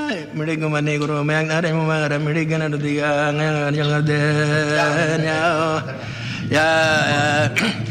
Midiga mani guru mayang nare mumara midiga na diga ngang yang ngade ya